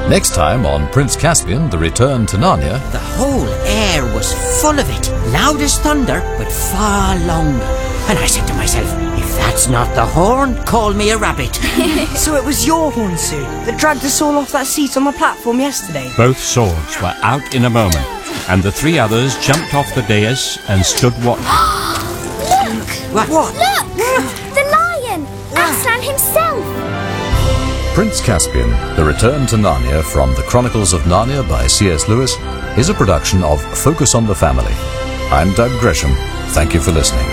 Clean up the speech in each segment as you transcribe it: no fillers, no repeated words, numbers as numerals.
Next time on Prince Caspian, The Return to Narnia. The whole air was full of it, loud as thunder, but far longer. And I said to myself, if that's not the horn, call me a rabbit. So it was your horn, Sue, that dragged us all off that seat on the platform yesterday? Both swords were out in a moment, and the three others jumped off the dais and stood watching. What? Look! The lion! Aslan himself! Prince Caspian, The Return to Narnia from The Chronicles of Narnia by C.S. Lewis is a production of Focus on the Family. I'm Doug Gresham. Thank you for listening.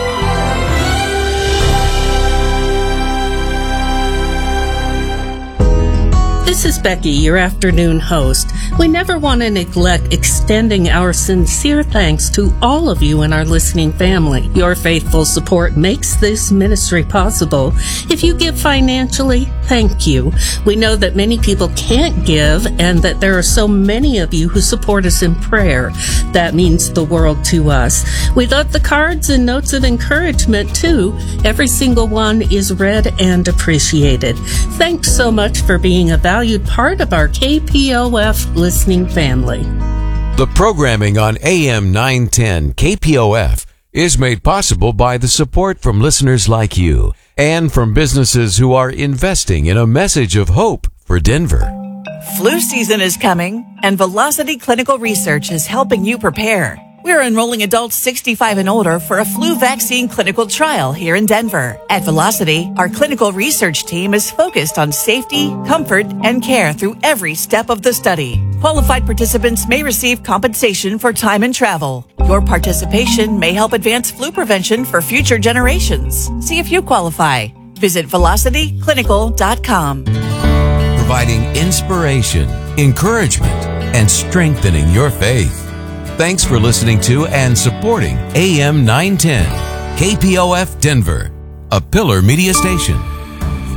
This is Becky, your afternoon host. We never want to neglect extending our sincere thanks to all of you in our listening family. Your faithful support makes this ministry possible. If you give financially, thank you. We know that many people can't give and that there are so many of you who support us in prayer. That means the world to us. We love the cards and notes of encouragement too. Every single one is read and appreciated. Thanks so much for being a valued part of our KPOF listening family. The programming on AM 910 KPOF is made possible by the support from listeners like you and from businesses who are investing in a message of hope for Denver. Flu season is coming, and Velocity Clinical Research is helping you prepare. We're enrolling adults 65 and older for a flu vaccine clinical trial here in Denver. At Velocity, our clinical research team is focused on safety, comfort, and care through every step of the study. Qualified participants may receive compensation for time and travel. Your participation may help advance flu prevention for future generations. See if you qualify. Visit velocityclinical.com. Providing inspiration, encouragement, and strengthening your faith. Thanks for listening to and supporting AM 910, KPOF Denver, a Pillar Media Station.